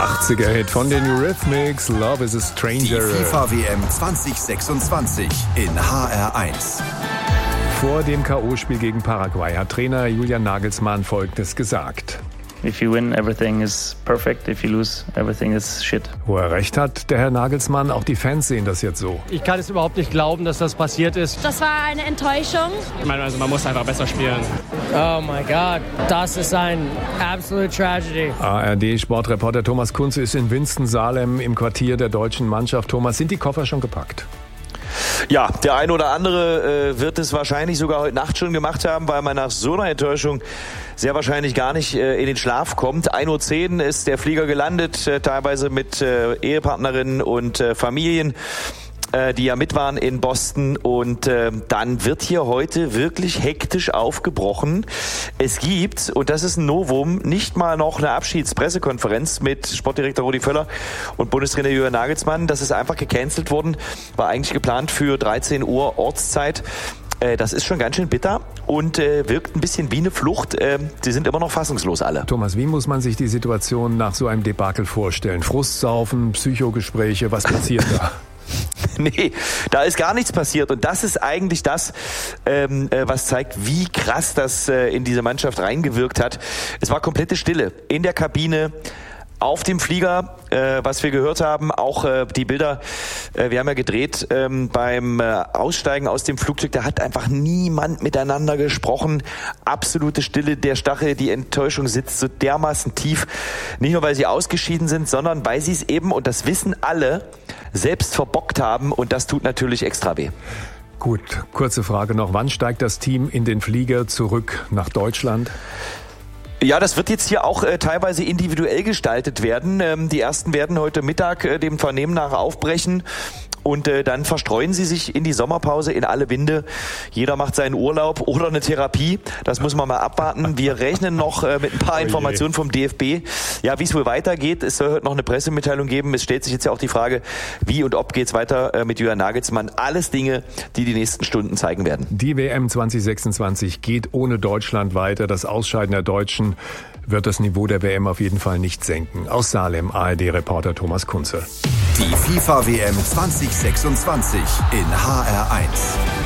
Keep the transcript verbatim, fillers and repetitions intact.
achtziger-Hit von den Eurythmics, Love is a Stranger. Die FIFA-W M zwanzig sechsundzwanzig in H R eins. Vor dem K O-Spiel gegen Paraguay hat Trainer Julian Nagelsmann Folgendes gesagt. If you win, everything is perfect. If you lose, everything is shit. Wo er recht hat, der Herr Nagelsmann, auch die Fans sehen das jetzt so. Ich kann es überhaupt nicht glauben, dass das passiert ist. Das war eine Enttäuschung. Ich meine, also man muss einfach besser spielen. Oh mein Gott, das ist ein absolute Tragedy. A R D-Sportreporter Thomas Kunze ist in Winston-Salem im Quartier der deutschen Mannschaft. Thomas, sind die Koffer schon gepackt? Ja, der ein oder andere äh, wird es wahrscheinlich sogar heute Nacht schon gemacht haben, weil man nach so einer Enttäuschung sehr wahrscheinlich gar nicht äh, in den Schlaf kommt. ein Uhr zehn ist der Flieger gelandet, äh, teilweise mit äh, Ehepartnerinnen und äh, Familien, äh, die ja mit waren in Boston. Und äh, dann wird hier heute wirklich hektisch aufgebrochen. Es gibt, und das ist ein Novum, nicht mal noch eine Abschiedspressekonferenz mit Sportdirektor Rudi Völler und Bundestrainer Julian Nagelsmann. Das ist einfach gecancelt worden, war eigentlich geplant für dreizehn Uhr Ortszeit. Das ist schon ganz schön bitter und äh, wirkt ein bisschen wie eine Flucht. Äh, die sind immer noch fassungslos alle. Thomas, wie muss man sich die Situation nach so einem Debakel vorstellen? Frustsaufen, Psychogespräche, was passiert da? Nee, da ist gar nichts passiert und das ist eigentlich das, ähm, äh, was zeigt, wie krass das äh, in diese Mannschaft reingewirkt hat. Es war komplette Stille in der Kabine, auf dem Flieger, äh, was wir gehört haben, auch äh, die Bilder, äh, wir haben ja gedreht ähm, beim äh, Aussteigen aus dem Flugzeug, da hat einfach niemand miteinander gesprochen. Absolute Stille, der Stachel, die Enttäuschung sitzt so dermaßen tief. Nicht nur, weil sie ausgeschieden sind, sondern weil sie es eben, und das wissen alle, selbst verbockt haben und das tut natürlich extra weh. Gut, kurze Frage noch. Wann steigt das Team in den Flieger zurück nach Deutschland? Ja, das wird jetzt hier auch äh, teilweise individuell gestaltet werden. Ähm, die ersten werden heute Mittag äh, dem Vernehmen nach aufbrechen. Und äh, dann verstreuen sie sich in die Sommerpause in alle Winde. Jeder macht seinen Urlaub oder eine Therapie. Das muss man mal abwarten. Wir rechnen noch äh, mit ein paar Informationen vom D F B. Ja, wie es wohl weitergeht. Es soll heute noch eine Pressemitteilung geben. Es stellt sich jetzt ja auch die Frage, wie und ob geht's weiter äh, mit Julian Nagelsmann. Alles Dinge, die die nächsten Stunden zeigen werden. Die W M zwanzig sechsundzwanzig geht ohne Deutschland weiter. Das Ausscheiden der Deutschen wird das Niveau der W M auf jeden Fall nicht senken. Aus Salem, A R D-Reporter Thomas Kunze. Die FIFA-W M zwanzig sechsundzwanzig in H R eins.